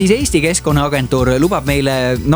siis Eesti Keskkonnaagentuur lubab meile,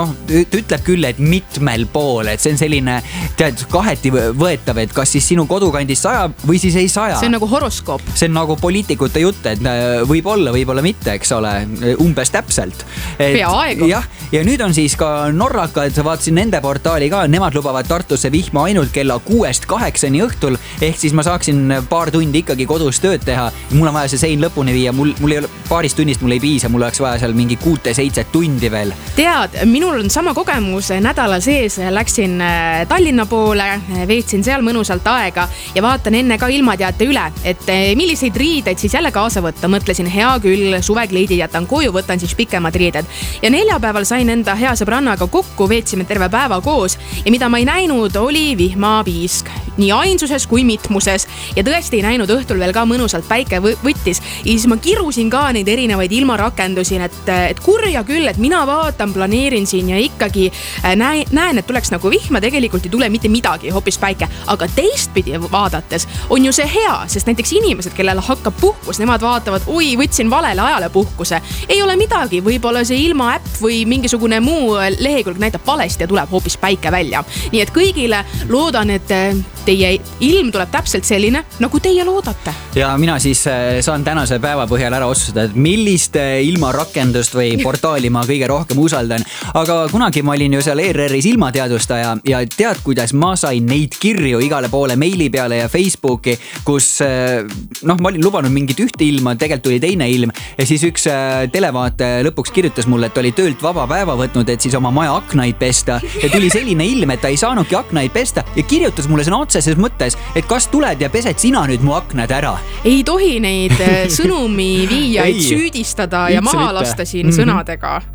ta ütleb küll, et mitmel pool, et see on selline kaheti võetav, et kas siis sinu kodukandis sajab või siis ei saja. See on nagu horoskoop. See on nagu poliitikute jutt, et võib-olla mitte, eks ole, umbes täpselt. Peaaegu. Ja nüüd on siis ka norrakad, vaatasin nende portaali ka, nemad lubavad Tartusse vihma ainult kella 6-8 õhtul, ehk siis ma saaksin paar tundi ikkagi kodus tööd teha. Mul on vaja see sein lõpuni viia, mul ei ole paarist tunnist, mul ei piisa, mul oleks vaja seal mingi 6-7 tundi veel. Tead, minul on sama kogemus, nädala sees läksin Tallinna poole, veetsin seal mõnusalt aega ja vaatan enne ka ilmateate üle, et milliseid riideid siis jälle kaasa võtta. Mõtlesin, hea küll, suvekleidid jätan koju, võtan siis pikemad riided. Ja neljapäeval sain enda hea sõbrannaga kokku, veetsime terve päeva koos ja mida ma ei näinud, oli vihmapiisk. Nii ainsuses kui mitmuses ja tõesti ei näinud õhtul veel ka mõnusalt päike võttis. Ja siis ma kirusin ka neid erinevaid ilmarakendusi, et kurja küll, et mina vaatan, planeerin siin ja ikkagi näen, et tuleks nagu vihma, tegelikult ei tule mitte midagi, hoopis päike. Aga teistpidi vaadates on ju see hea, sest näiteks inimesed, kellel hakkab puhkus, nemad vaatavad, oi, võtsin valele ajale puhkuse. Ei ole midagi, võib-olla see ilmaäpp või mingisugune muu lehekülg näitab valesti ja tuleb hoopis päike välja. Nii et kõigile loodan, et teie ilm tuleb täpselt selline, nagu teie loodate. Ja mina siis saan tänase päeva põhjal ära otsustada, et millist ilmarakendust või portaali ma kõige rohkem usaldan. Aga kunagi ma olin ju seal ERR-is ilmateadustaja ja tead, kuidas ma sain neid kirju igale poole meili peale ja Facebooki, kus ma olin lubanud mingit ühte ilma, tegelikult tuli teine ilm ja siis üks televaate lõpuks kirjutas mulle, et oli töölt vaba päeva võtnud, et siis oma maja aknaid pesta ja tuli selline ilm, et ta ei saanudki aknaid pesta ja kirjutas mulle sõna otseses mõttes, et kas tuled ja pesed sina nüüd mu aknad ära. Ei tohi neid sõnumi viijaid süüdistada ja maha lasta siin sõnadega.